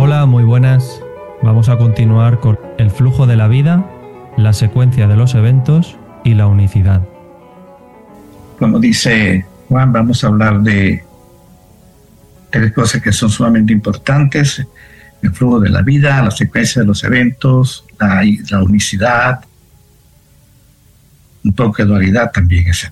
Hola, muy buenas. Vamos a continuar con el flujo de la vida, la secuencia de los eventos y la unicidad. Como dice Juan, vamos a hablar de tres cosas que son sumamente importantes: el flujo de la vida, la secuencia de los eventos, la unicidad, un poco de dualidad también, etc.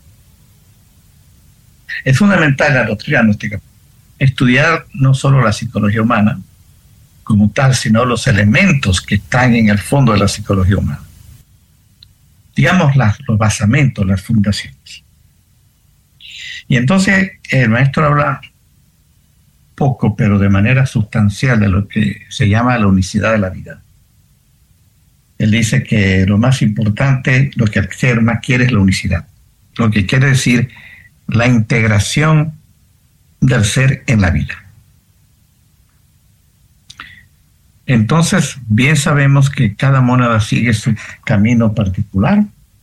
Es fundamental la doctrina gnóstica estudiar no solo la psicología humana como tal, sino los elementos que están en el fondo de la psicología humana. Digamos los basamentos, las fundaciones. Y entonces el maestro habla poco, pero de manera sustancial, de lo que se llama la unicidad de la vida. Él dice que lo más importante, lo que el ser más quiere es la unicidad. Lo que quiere decir la integración del ser en la vida. Entonces, bien sabemos que cada mónada sigue su camino particular,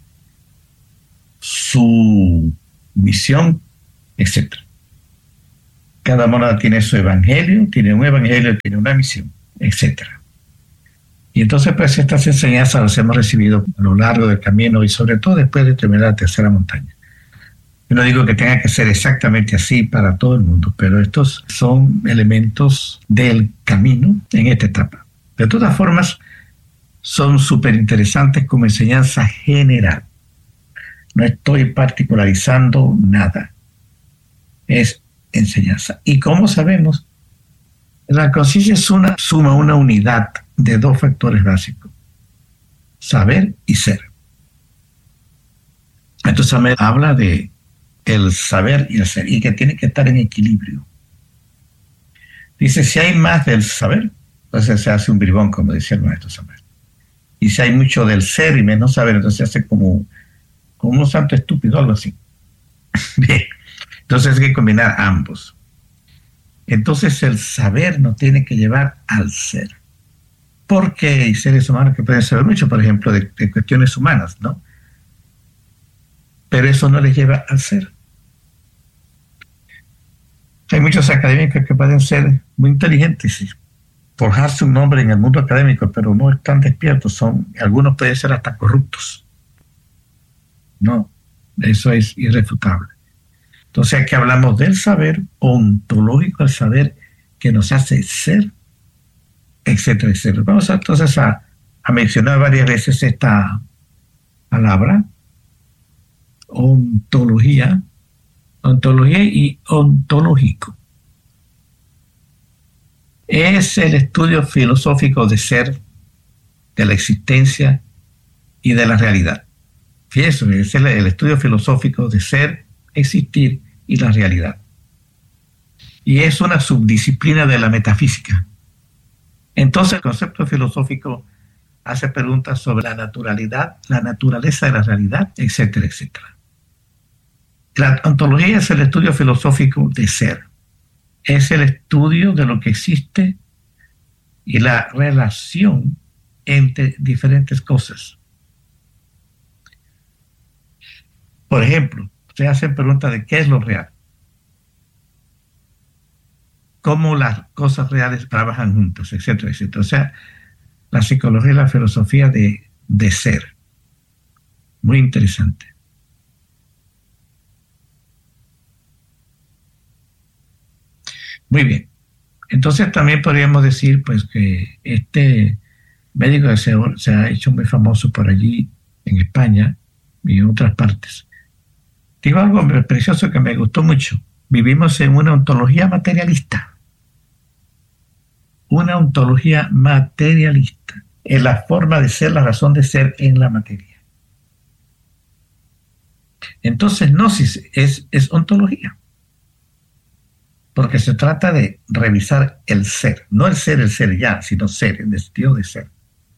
su misión, etc. Cada mónada tiene su evangelio, tiene un evangelio, tiene una misión, etc. Y entonces, pues, estas enseñanzas las hemos recibido a lo largo del camino y sobre todo después de terminar la tercera montaña. Yo no digo que tenga que ser exactamente así para todo el mundo, pero estos son elementos del camino en esta etapa. De todas formas, son súper interesantes como enseñanza general. No estoy particularizando nada. Es enseñanza. Y como sabemos, la conciencia es suma una unidad de dos factores básicos: saber y ser. Entonces me habla de el saber y el ser, y que tiene que estar en equilibrio. Dice, si hay más del saber, entonces se hace un bribón, como decía el maestro Samuel. Y si hay mucho del ser y menos saber, entonces se hace como un santo estúpido, algo así. Bien, entonces hay que combinar ambos. Entonces el saber nos tiene que llevar al ser. Porque hay seres humanos que pueden saber mucho, por ejemplo, de cuestiones humanas, ¿no? Pero eso no les lleva al ser. Hay muchos académicos que pueden ser muy inteligentes y forjarse un nombre en el mundo académico, pero no están despiertos. Algunos pueden ser hasta corruptos. No, eso es irrefutable. Entonces aquí hablamos del saber ontológico, el saber que nos hace ser, etcétera, etcétera. Vamos entonces a mencionar varias veces esta palabra: ontología y ontológico. Es el estudio filosófico de ser, de la existencia y de la realidad. Fíjense, es el estudio filosófico de ser, existir y la realidad. Y es una subdisciplina de la metafísica. Entonces el concepto filosófico hace preguntas sobre la naturalidad, la naturaleza de la realidad, etcétera, etcétera. La ontología es el estudio filosófico de ser. Es el estudio de lo que existe y la relación entre diferentes cosas. Por ejemplo, se hacen preguntas de qué es lo real, cómo las cosas reales trabajan juntas, etcétera, etcétera. O sea, la psicología y la filosofía de ser. Muy interesante. Muy bien. Entonces también podríamos decir pues que este médico se ha hecho muy famoso por allí en España y en otras partes. Digo algo precioso que me gustó mucho. Vivimos en una ontología materialista. Una ontología materialista. Es la forma de ser, la razón de ser en la materia. Entonces, gnosis es ontología. Porque se trata de revisar el ser. No el ser ya, sino ser, en el sentido de ser.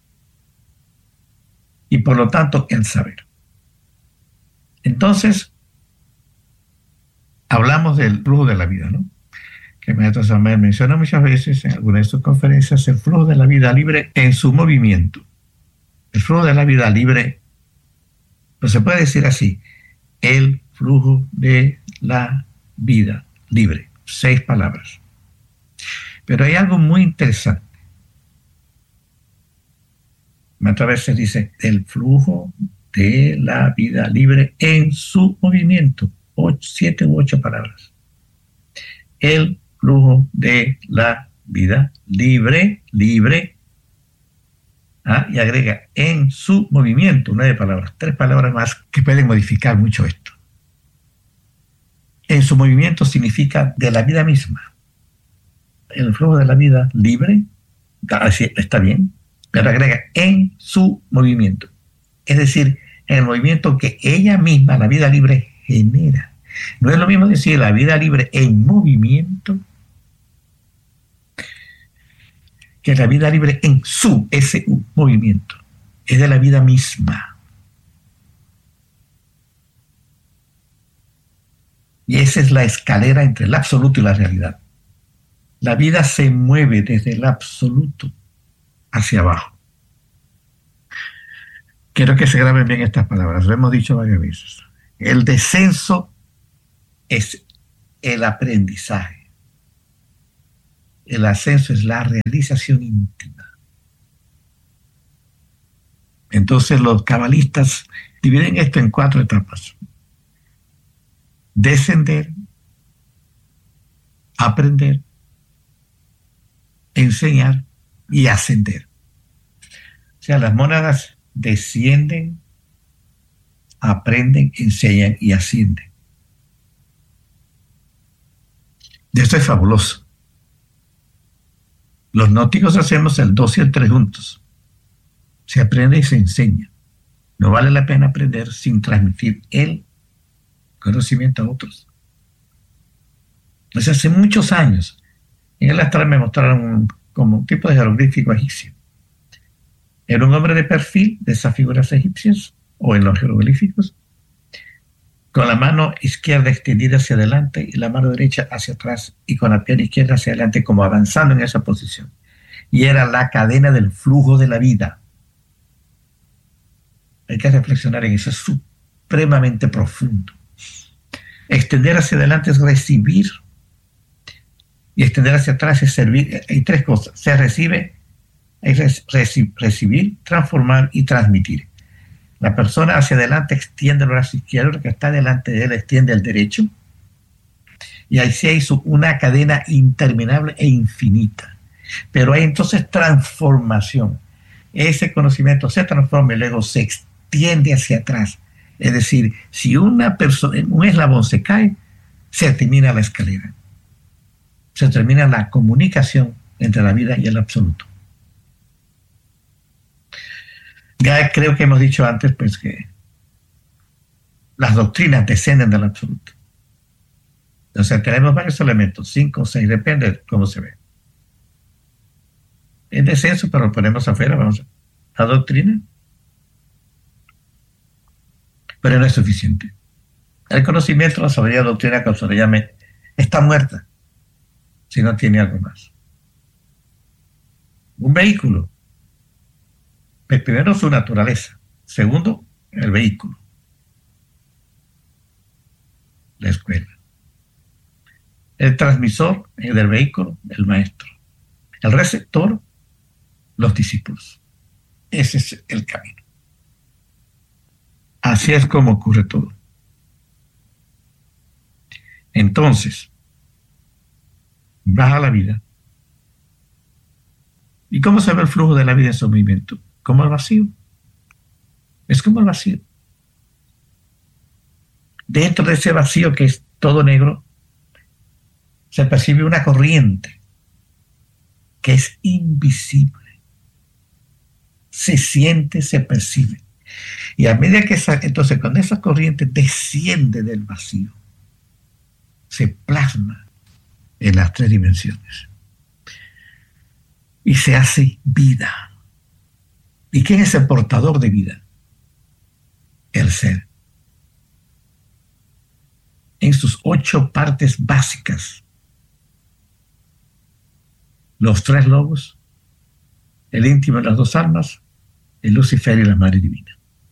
Y por lo tanto, el saber. Entonces, hablamos del flujo de la vida, ¿no? Que el maestro Samuel menciona muchas veces en algunas de sus conferencias, el flujo de la vida libre en su movimiento. El flujo de la vida libre, pues se puede decir así: el flujo de la vida libre. 6 palabras. Pero hay algo muy interesante. Otra vez se dice el flujo de la vida libre en su movimiento. 7 u 8 palabras. El flujo de la vida libre, y agrega en su movimiento 9 palabras, 3 palabras más que pueden modificar mucho esto. En su movimiento significa de la vida misma. El flujo de la vida libre, está bien, pero agrega en su movimiento. Es decir, en el movimiento que ella misma, la vida libre, genera. No es lo mismo decir la vida libre en movimiento que la vida libre en su movimiento. Es de la vida misma. Y esa es la escalera entre el absoluto y la realidad. La vida se mueve desde el absoluto hacia abajo. Quiero que se graben bien estas palabras, lo hemos dicho varias veces. El descenso es el aprendizaje. El ascenso es la realización íntima. Entonces los cabalistas dividen esto en 4 etapas. Descender, aprender, enseñar y ascender. O sea, las mónadas descienden, aprenden, enseñan y ascienden. Y esto es fabuloso. Los gnósticos hacemos el 2 y el 3 juntos. Se aprende y se enseña. No vale la pena aprender sin transmitir el conocimiento a otros. Entonces, hace muchos años, en el astral me mostraron como un tipo de jeroglífico egipcio. Era un hombre de perfil de esas figuras egipcias, o en los jeroglíficos, con la mano izquierda extendida hacia adelante y la mano derecha hacia atrás, y con la pierna izquierda hacia adelante, como avanzando en esa posición. Y era la cadena del flujo de la vida. Hay que reflexionar en eso, es supremamente profundo. Extender hacia adelante es recibir, y extender hacia atrás es servir. Hay 3 cosas: se recibe, es recibir, transformar y transmitir. La persona hacia adelante extiende el brazo izquierdo, el que está delante de él extiende el derecho, y ahí se hizo una cadena interminable e infinita. Pero hay entonces transformación. Ese conocimiento se transforma y luego se extiende hacia atrás. Es decir, si una persona, un eslabón se cae, se termina la escalera. Se termina la comunicación entre la vida y el absoluto. Ya creo que hemos dicho antes, pues, que las doctrinas descienden del absoluto. Entonces tenemos varios elementos, 5 o 6, depende de cómo se ve. Es descenso, pero lo ponemos afuera, vamos a la doctrina. Pero no es suficiente. El conocimiento, la sabiduría, la doctrina, como se le llame, está muerta si no tiene algo más. Un vehículo. Primero, su naturaleza. Segundo, el vehículo. La escuela. El transmisor del vehículo, el maestro. El receptor, los discípulos. Ese es el camino. Así es como ocurre todo. Entonces, baja la vida. ¿Y cómo se ve el flujo de la vida en su movimiento? Como el vacío. Es como el vacío. Dentro de ese vacío que es todo negro, se percibe una corriente que es invisible. Se siente, se percibe. Y a medida que entonces cuando esa corriente desciende del vacío, se plasma en las 3 dimensiones. Y se hace vida. ¿Y quién es el portador de vida? El ser. En sus 8 partes básicas. Los 3 lobos, el íntimo de las 2 almas, el Lucifer y la Madre Divina.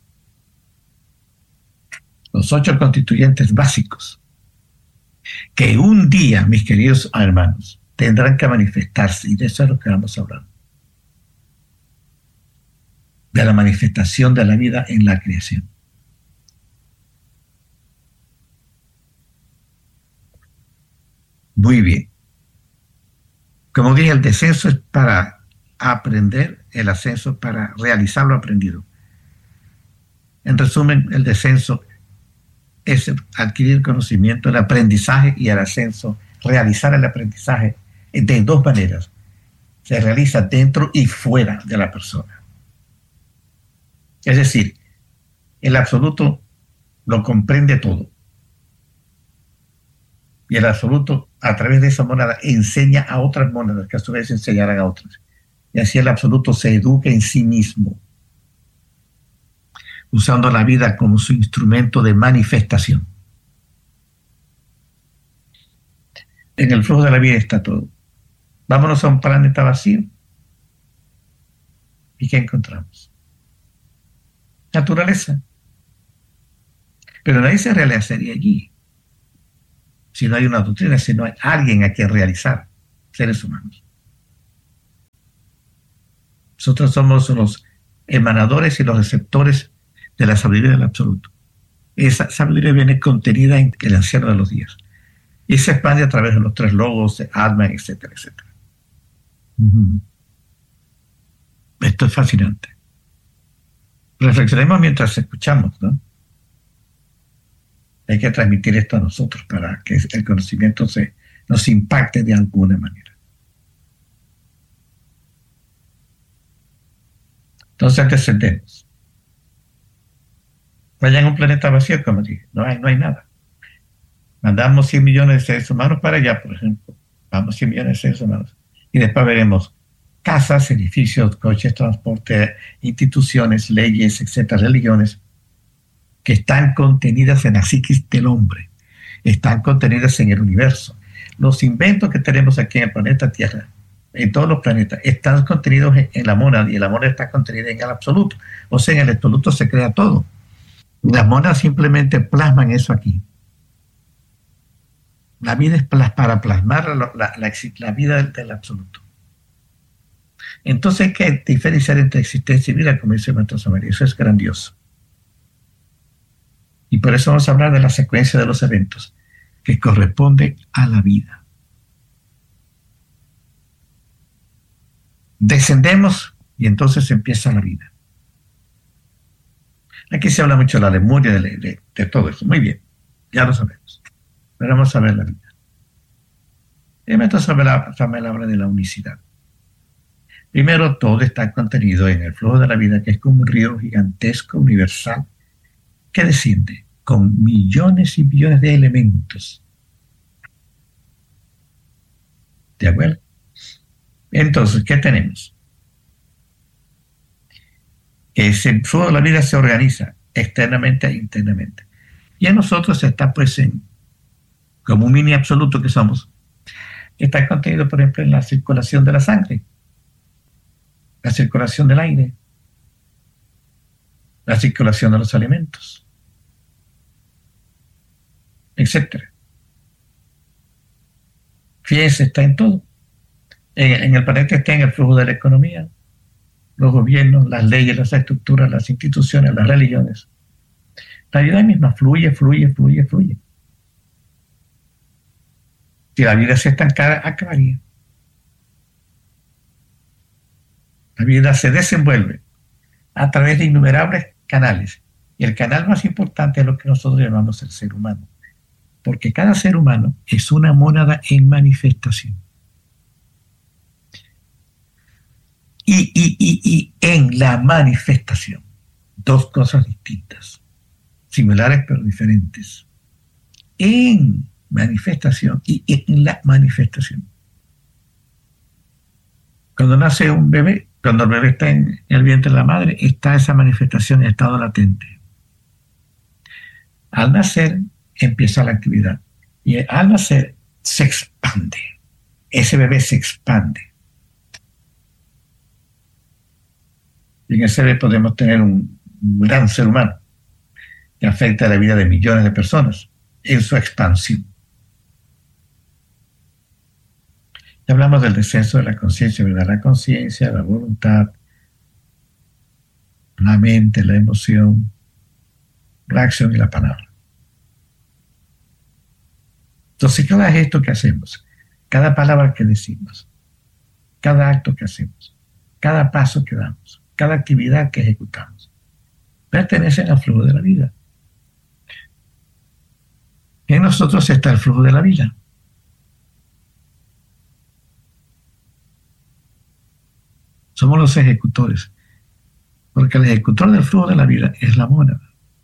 Los 8 constituyentes básicos que un día, mis queridos hermanos, tendrán que manifestarse, y de eso es lo que vamos a hablar. De la manifestación de la vida en la creación. Muy bien. Como dije, el descenso es para aprender, el ascenso es para realizar lo aprendido. En resumen, el descenso es adquirir conocimiento, el aprendizaje, y el ascenso, realizar el aprendizaje de dos maneras. Se realiza dentro y fuera de la persona. Es decir, el absoluto lo comprende todo. Y el absoluto, a través de esa monada, enseña a otras monadas, que a su vez enseñarán a otras. Y así el absoluto se educa en sí mismo, usando la vida como su instrumento de manifestación. En el flujo de la vida está todo. Vámonos a un planeta vacío. ¿Y qué encontramos? Naturaleza. Pero nadie se realizaría allí si no hay una doctrina, si no hay alguien a quien realizar, seres humanos. Nosotros somos los emanadores y los receptores de la sabiduría del absoluto. Esa sabiduría viene contenida en el anciano de los días y se expande a través de los tres logos, de Atman, etcétera, etcétera. Esto es fascinante. Reflexionemos mientras escuchamos, ¿no? Hay que transmitir esto a nosotros para que el conocimiento nos impacte de alguna manera. Entonces descendemos. Vayan a un planeta vacío, como dije, no hay nada. Mandamos 100 millones de seres humanos para allá, por ejemplo. Vamos 100 millones de seres humanos. Y después veremos casas, edificios, coches, transporte, instituciones, leyes, etcétera, religiones, que están contenidas en la psiquis del hombre, están contenidas en el universo. Los inventos que tenemos aquí en el planeta Tierra, en todos los planetas, están contenidos en la mónada, y la mónada está contenida en el absoluto. O sea, en el absoluto se crea todo. Las mónadas simplemente plasman eso aquí. La vida es para plasmar la vida del absoluto. Entonces hay que diferenciar entre existencia y vida, como dice el Maestro Samaria. Eso es grandioso. Y por eso vamos a hablar de la secuencia de los eventos que corresponde a la vida. Descendemos y entonces empieza la vida. Aquí se habla mucho de la Lemuria, de todo eso. Muy bien, ya lo sabemos. Pero vamos a ver la vida. El Maestro Samael habla de la unicidad. Primero, todo está contenido en el flujo de la vida, que es como un río gigantesco, universal, que desciende con millones y millones de elementos. ¿De acuerdo? Entonces, ¿qué tenemos? Ese flujo de la vida se organiza externamente e internamente. Y en nosotros está, pues, como un mini absoluto que somos, está contenido, por ejemplo, en la circulación de la sangre, la circulación del aire, la circulación de los alimentos, etcétera. Fíjense, está en todo. En el planeta está en el flujo de la economía, los gobiernos, las leyes, las estructuras, las instituciones, las religiones. La vida misma fluye. Si la vida se estancara, acabaría. La vida se desenvuelve a través de innumerables canales. Y el canal más importante es lo que nosotros llamamos el ser humano. Porque cada ser humano es una mónada en manifestación. Y en la manifestación, dos cosas distintas, similares pero diferentes. En manifestación y en la manifestación. Cuando nace un bebé, cuando el bebé está en el vientre de la madre, está esa manifestación en estado latente. Al nacer empieza la actividad y al nacer se expande. Ese bebé se expande. Y en ese bebé podemos tener un gran ser humano que afecta la vida de millones de personas en su expansión. Ya hablamos del descenso de la conciencia, ¿verdad? La conciencia, la voluntad, la mente, la emoción, la acción y la palabra. Entonces, cada gesto que hacemos, cada palabra que decimos, cada acto que hacemos, cada paso que damos, cada actividad que ejecutamos, pertenecen al flujo de la vida. En nosotros está el flujo de la vida. Somos los ejecutores, porque el ejecutor del flujo de la vida es la mónada.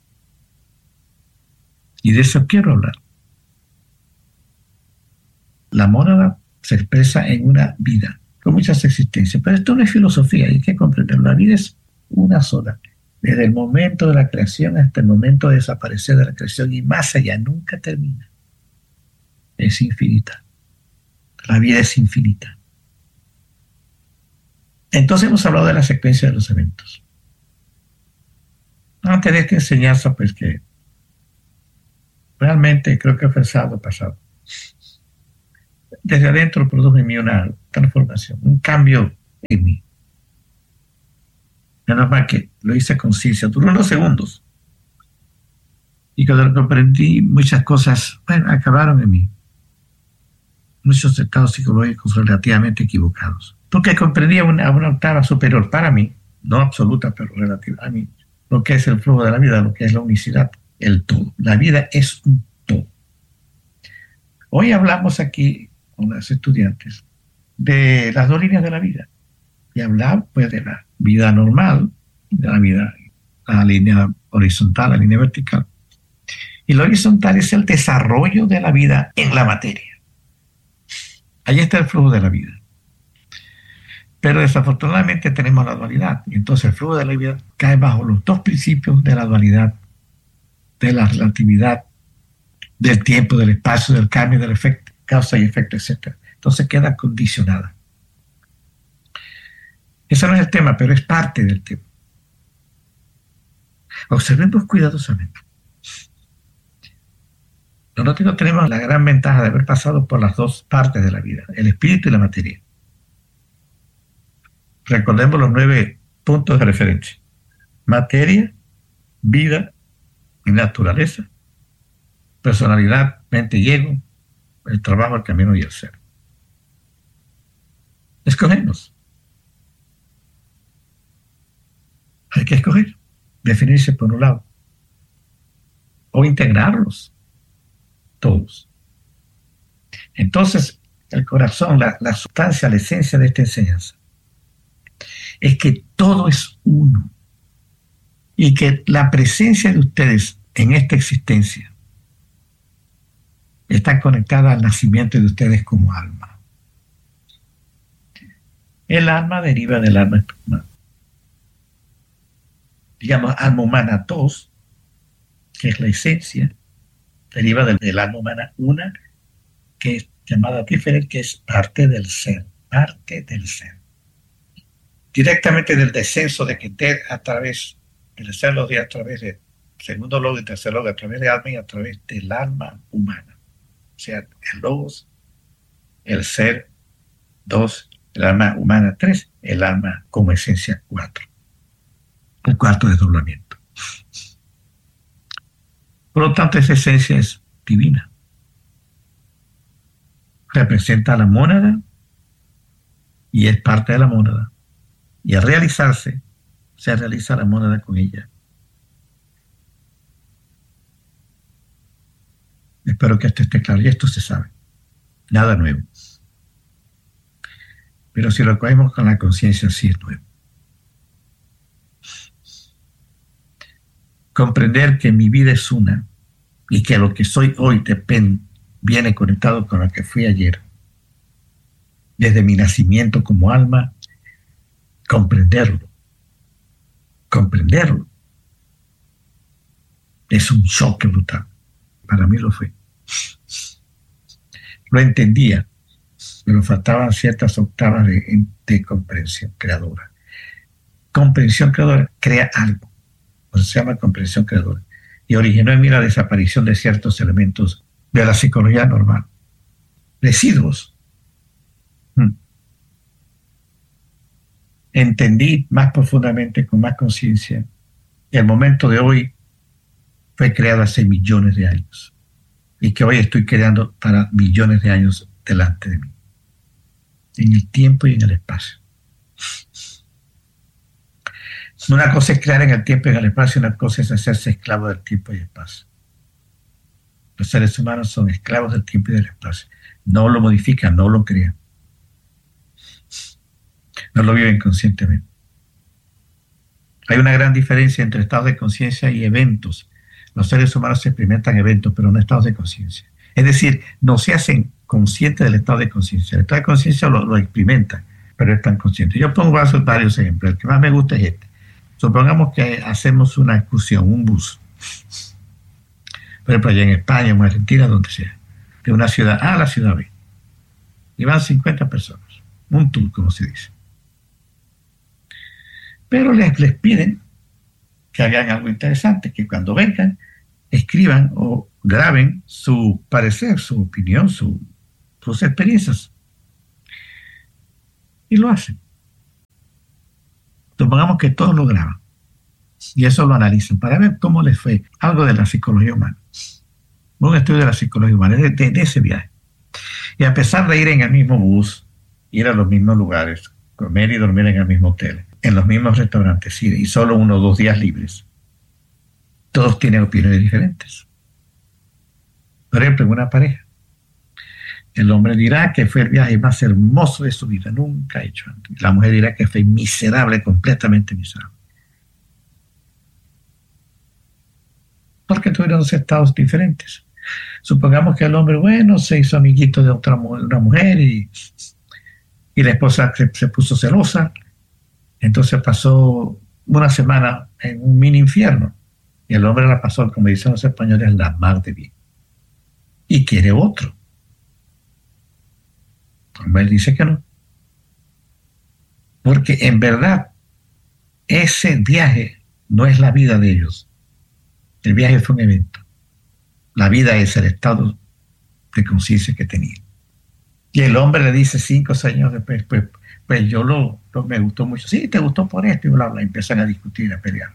Y de eso quiero hablar. La mónada se expresa en una vida, con muchas existencias, pero esto no es filosofía, hay que comprenderlo. La vida es una sola, desde el momento de la creación hasta el momento de desaparecer de la creación y más allá, nunca termina. Es infinita. La vida es infinita. Entonces hemos hablado de la secuencia de los eventos. Antes de esta enseñanza, pues que realmente creo que fue el sábado pasado, desde adentro produjo en mí una transformación, un cambio en mí. Menos mal que lo hice con conciencia, duró unos segundos. Y cuando comprendí, muchas cosas, acabaron en mí. Muchos estados psicológicos relativamente equivocados. Porque comprendía una octava superior para mí, no absoluta, pero relativa a mí, lo que es el flujo de la vida, lo que es la unicidad, el todo. La vida es un todo. Hoy hablamos aquí con los estudiantes de las dos líneas de la vida. Y hablamos pues de la vida normal, de la vida, la línea horizontal, la línea vertical. Y lo horizontal es el desarrollo de la vida en la materia. Ahí está el flujo de la vida. Pero desafortunadamente tenemos la dualidad. Y entonces el flujo de la vida cae bajo los dos principios de la dualidad, de la relatividad, del tiempo, del espacio, del cambio, del efecto, causa y efecto, etc. Entonces queda condicionada. Ese no es el tema, pero es parte del tema. Observemos cuidadosamente. Nosotros tenemos la gran ventaja de haber pasado por las dos partes de la vida, el espíritu y la materia. Recordemos los 9 puntos de referencia. Materia, vida y naturaleza, personalidad, mente y ego, el trabajo, el camino y el ser. Escogemos. Hay que escoger, definirse por un lado, o integrarlos todos. Entonces, el corazón, la sustancia, la esencia de esta enseñanza, es que todo es uno y que la presencia de ustedes en esta existencia está conectada al nacimiento de ustedes como alma. El alma deriva del alma humana. Digamos, alma humana 2, que es la esencia, deriva del alma humana 1, que es llamada diferente, que es parte del ser, parte del ser. Directamente del descenso de que a través del tercer logos y a través del segundo logo y tercer logo, a través del alma y a través del alma humana. O sea, el logos, el ser 2, el alma humana 3, el alma como esencia 4. El cuarto desdoblamiento. Por lo tanto, esa esencia es divina. Representa a la mónada y es parte de la mónada. Y al realizarse, se realiza la mónada con ella. Espero que esto esté claro. Y esto se sabe. Nada nuevo. Pero si lo cogemos con la conciencia, sí es nuevo. Comprender que mi vida es una y que lo que soy hoy viene conectado con lo que fui ayer. Desde mi nacimiento como alma, comprenderlo. Es un choque brutal. Para mí lo fue. Lo entendía, pero faltaban ciertas octavas de comprensión creadora. Comprensión creadora crea algo. O sea, se llama comprensión creadora. Y originó en mí la desaparición de ciertos elementos de la psicología normal. Residuos. entendí más profundamente, con más conciencia, que el momento de hoy fue creado hace millones de años y que hoy estoy creando para millones de años delante de mí, en el tiempo y en el espacio. Una cosa es crear en el tiempo y en el espacio, una cosa es hacerse esclavo del tiempo y el espacio. Los seres humanos son esclavos del tiempo y del espacio. No lo modifican, no lo crean. No lo viven conscientemente. Hay una gran diferencia entre estados de conciencia y eventos. Los seres humanos experimentan eventos, pero no estados de conciencia. Es decir, no se hacen conscientes del estado de conciencia. El estado de conciencia lo experimentan, pero están conscientes. Yo pongo varios ejemplos. El que más me gusta es este. Supongamos que hacemos una excursión, un bus. Por ejemplo, allá en España, en Argentina, donde sea. De una ciudad A a la ciudad B. Y van 50 personas. Un tour, como se dice. Pero les piden que hagan algo interesante, que cuando vengan, escriban o graben su parecer, su opinión, sus experiencias. Y lo hacen. Supongamos que todos lo graban. Y eso lo analizan para ver cómo les fue. Algo de la psicología humana. Un estudio de la psicología humana, de ese viaje. Y a pesar de ir en el mismo bus, ir a los mismos lugares, comer y dormir en el mismo hotel, en los mismos restaurantes, sí, y solo 1 o 2 días libres, todos tienen opiniones diferentes. Por ejemplo, en una pareja, el hombre dirá que fue el viaje más hermoso de su vida, nunca hecho antes. La mujer dirá que fue miserable, completamente miserable. Porque tuvieron 2 estados diferentes. Supongamos que el hombre, bueno, se hizo amiguito de una mujer y la esposa se puso celosa. Entonces pasó una semana en un mini infierno. Y el hombre la pasó, como dicen los españoles, la mar de bien. Y quiere otro. El hombre dice que no. Porque en verdad, ese viaje no es la vida de ellos. El viaje fue un evento. La vida es el estado de conciencia que tenía. Y el hombre le dice 5 o 6 años después, pues yo me gustó mucho. Sí, te gustó por esto, y bla, bla. Empiezan a discutir, a pelear.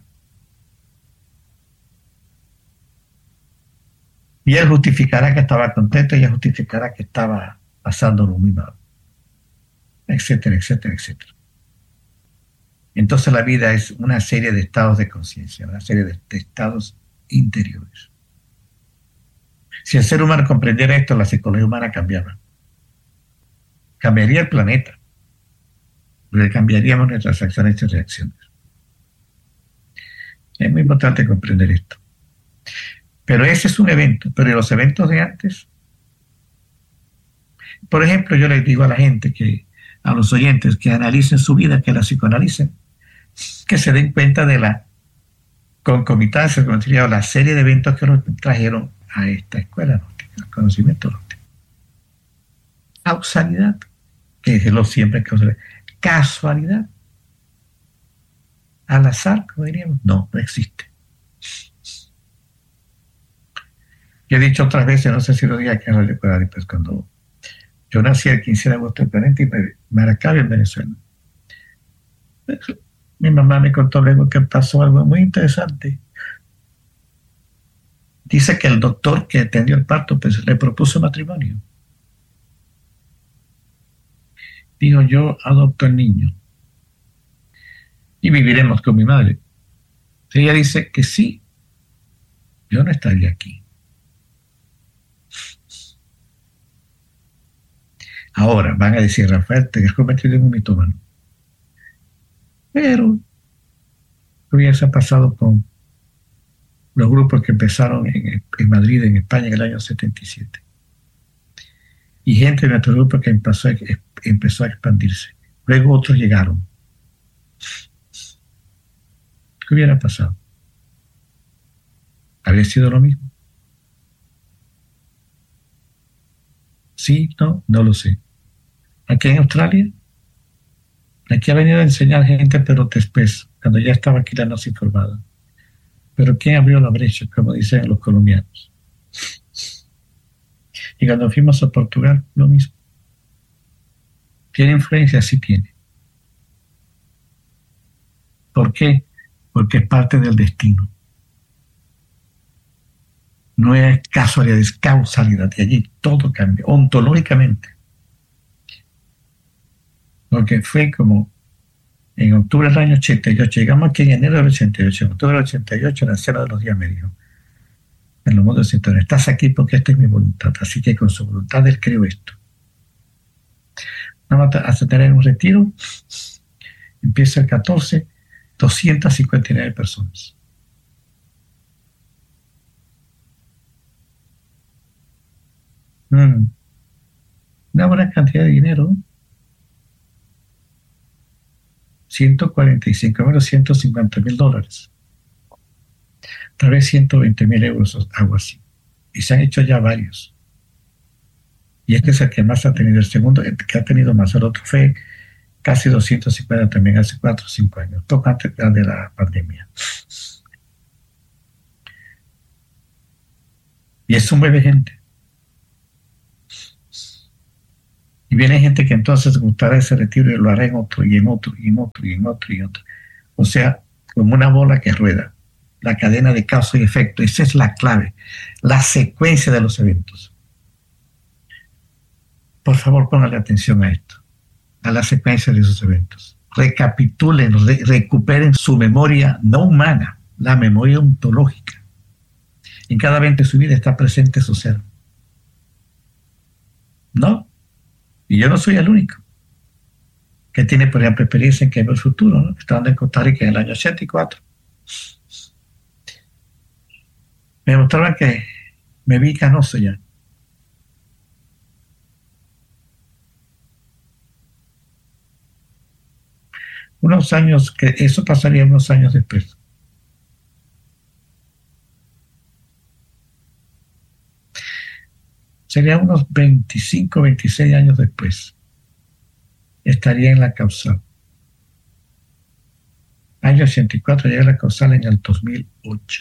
Y él justificará que estaba contento y ella justificará que estaba pasándolo muy mal. Etcétera, etcétera, etcétera. Entonces la vida es una serie de estados de conciencia, una serie de estados interiores. Si el ser humano comprendiera esto, la psicología humana cambiaba. Cambiaría el planeta. Porque cambiaríamos nuestras acciones y reacciones. Es muy importante comprender esto. Pero ese es un evento. Pero los eventos de antes, por ejemplo, yo les digo a la gente, a los oyentes, que analicen su vida, que la psicoanalicen, que se den cuenta de la concomitancia, como diría, la serie de eventos que nos trajeron a esta escuela gnóstica, al conocimiento gnóstico. Causalidad, que es lo siempre causalidad. Casualidad. Al azar, como diríamos, no existe. Yo he dicho otras veces, no sé si lo dije aquí en Radio Ecuador, pues cuando yo nací el 15 de agosto del 40 y Maracaibo, en Venezuela. Mi mamá me contó luego que pasó algo muy interesante. Dice que el doctor que atendió el parto pues, le propuso matrimonio. Dijo, yo adopto al niño y viviremos con mi madre. Ella dice que sí, yo no estaría aquí. Ahora van a decir, Rafael, te has convertido en un mitómano. Pero ¿qué hubiese pasado con los grupos que empezaron en Madrid, en España, en el año 77? Y gente de nuestro grupo que empezó a expandirse. Luego otros llegaron. ¿Qué hubiera pasado? ¿Habría sido lo mismo? Sí, no lo sé. Aquí en Australia, aquí ha venido a enseñar gente, pero después, cuando ya estaba aquí la no se informada. Pero ¿quién abrió la brecha? Como dicen los colombianos. Y cuando fuimos a Portugal, lo mismo. ¿Tiene influencia? Sí tiene. ¿Por qué? Porque es parte del destino. No es casualidad, es causalidad. Y allí todo cambia, ontológicamente. Porque fue como en octubre del año 88, llegamos aquí en enero del 88, en octubre del 88, el anciano de los días me dijo, en los mundos sectores, estás aquí porque esta es mi voluntad, así que con su voluntad él creó esto. Vamos a tener un retiro, empieza el 14, 259 personas. Una buena cantidad de dinero. 145 menos $150,000. Tal vez 120,000 euros, algo así. Y se han hecho ya varios. Y este es el que más ha tenido. El segundo, el que ha tenido más, el otro fue casi 250 también hace 4 o 5 años, poco antes de la pandemia. Y eso mueve gente. Y viene gente que entonces gustará ese retiro y lo hará en otro, y en otro, y en otro, y en otro, y en otro. O sea, como una bola que rueda. La cadena de causa y efecto. Esa es la clave. La secuencia de los eventos. Por favor, pónganle atención a esto. A la secuencia de esos eventos. Recapitulen, recuperen su memoria no humana, la memoria ontológica. En cada evento de su vida está presente su ser. ¿No? Y yo no soy el único que tiene, por ejemplo, experiencia en que ve el futuro, ¿no? Estando en Costa Rica en el año 84. Me mostraban que me vi canoso ya. Unos años, que eso pasaría unos años después. Sería unos 25, 26 años después. Estaría en la causal. Año 84, llegué a la causal en el 2008.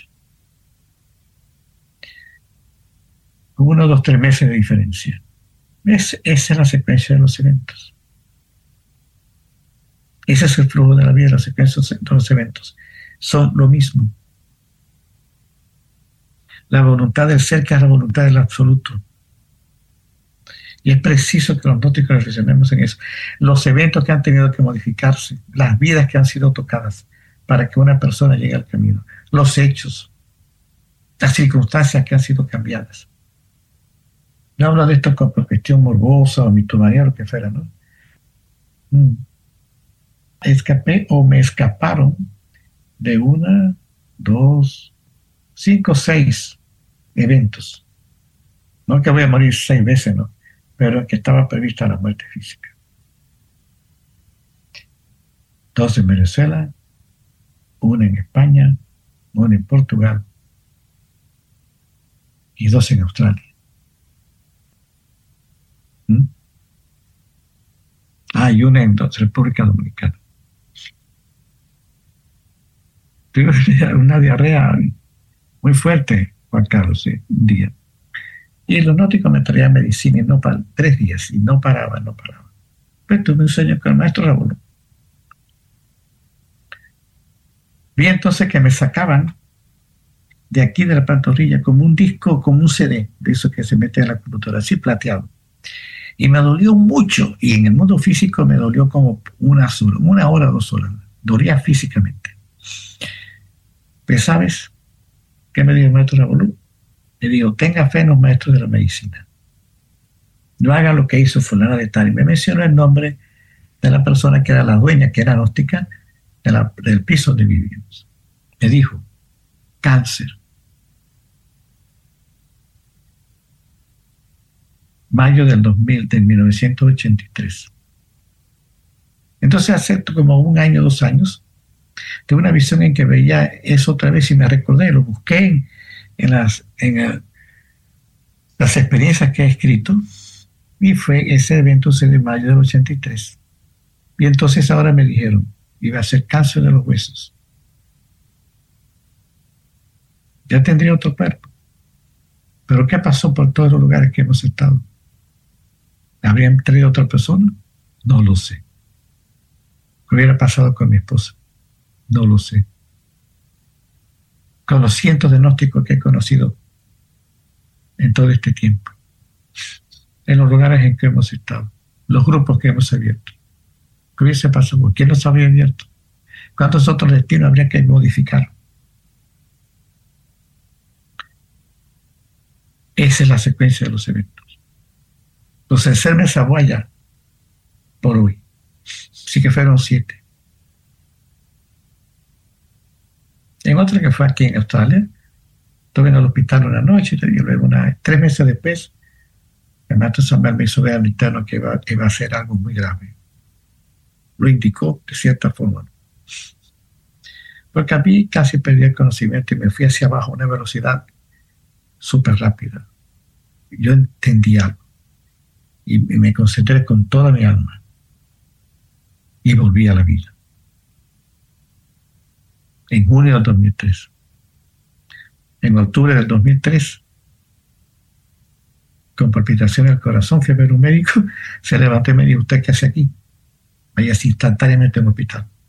Con 1, 2, 3 meses de diferencia. Esa es la secuencia de los eventos. Ese es el flujo de la vida, la secuencia de los eventos. Son lo mismo. La voluntad del ser, que es la voluntad del absoluto. Y es preciso que los gnósticos reflexionemos en eso. Los eventos que han tenido que modificarse, las vidas que han sido tocadas para que una persona llegue al camino, los hechos, las circunstancias que han sido cambiadas. No hablo de esto con cuestión morbosa o mitomanía, lo que fuera, ¿no? Escapé o me escaparon de 1, 2, 5, 6 eventos. No que voy a morir 6 veces, ¿no? Pero que estaba prevista la muerte física. 2 en Venezuela, 1 en España, 1 en Portugal y 2 en Australia. Y 1 en República Dominicana. Tuve una diarrea muy fuerte, Juan Carlos, un día. Y los gnósticos me traían medicina y no 3 días, y no paraba. Pues tuve un sueño con el maestro Raúl. Vi entonces que me sacaban de aquí de la pantorrilla como un disco, como un CD, de eso que se mete en la computadora, así plateado. Y me dolió mucho, y en el mundo físico me dolió como 1 hora, 2 horas. Dolía físicamente. Pues, ¿sabes qué me dijo el maestro Raúl? Le digo, tenga fe en los maestros de la medicina. No haga lo que hizo fulana de tal. Y me mencionó el nombre de la persona que era la dueña, que era gnóstica, del piso donde vivíamos. Me dijo, cáncer. Mayo del 1983. Entonces, hace como 1 año, 2 años, tuve una visión en que veía eso otra vez y me recordé, lo busqué en las experiencias que he escrito, y fue ese evento de mayo del 83. Y entonces ahora me dijeron, iba a ser cáncer de los huesos. Ya tendría otro cuerpo. Pero ¿qué pasó por todos los lugares que hemos estado? ¿Habrían traído otra persona? No lo sé. ¿Qué hubiera pasado con mi esposa? No lo sé. Con los cientos de gnósticos que he conocido en todo este tiempo, en los lugares en que hemos estado, los grupos que hemos abierto. ¿Qué hubiese pasado? ¿Por qué no se habría abierto? ¿Cuántos otros destinos habría que modificar? Esa es la secuencia de los eventos. Entonces, ser Mesaguaya por hoy. Sí que fueron 7. En otra que fue aquí en Australia, estuve en el hospital una noche y luego 3 meses después, el maestro Samuel me hizo ver al interno que iba a ser algo muy grave. Lo indicó de cierta forma. Porque a mí casi perdí el conocimiento y me fui hacia abajo a una velocidad súper rápida. Yo entendí algo y me concentré con toda mi alma y volví a la vida. En junio del 2003. En octubre del 2003, con palpitación del corazón, fui a ver un médico, se levantó y me dijo: ¿usted qué hace aquí? Vaya instantáneamente en el hospital.